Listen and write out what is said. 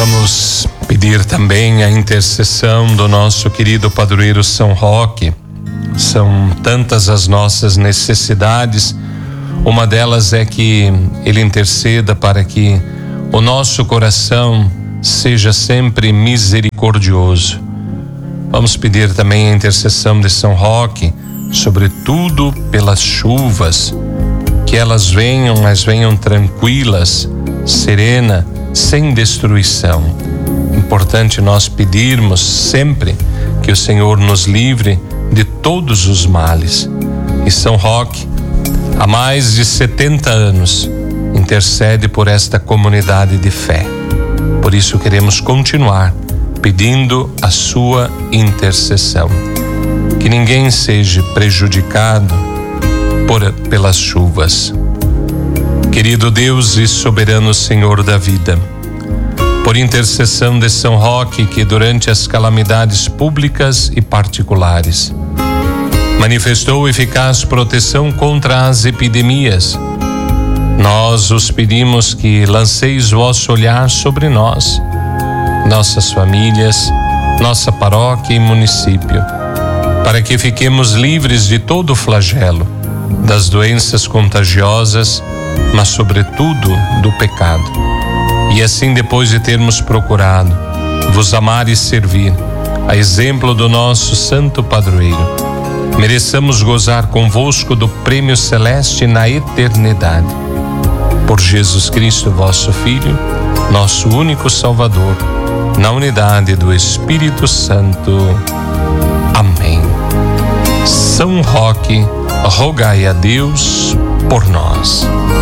Vamos pedir também a intercessão do nosso querido padroeiro São Roque. São tantas as nossas necessidades. Uma delas é que ele interceda para que o nosso coração seja sempre misericordioso. Vamos pedir também a intercessão de São Roque, sobretudo pelas chuvas, que elas venham, mas venham tranquilas, serena, sem destruição. Importante nós pedirmos sempre que o Senhor nos livre de todos os males. E São Roque, há mais de 70 anos, intercede por esta comunidade de fé. Por isso queremos continuar pedindo a sua intercessão. Que ninguém seja prejudicado pelas chuvas. Querido Deus e soberano Senhor da vida, por intercessão de São Roque, que durante as calamidades públicas e particulares manifestou eficaz proteção contra as epidemias, nós os pedimos que lanceis vosso olhar sobre nós, nossas famílias, nossa paróquia e município, para que fiquemos livres de todo flagelo, das doenças contagiosas, mas sobretudo do pecado. E assim, depois de termos procurado vos amar e servir, a exemplo do nosso santo padroeiro, mereçamos gozar convosco do prêmio celeste na eternidade. Por Jesus Cristo, vosso Filho, nosso único Salvador, na unidade do Espírito Santo. Amém. São Roque, rogai a Deus por nós.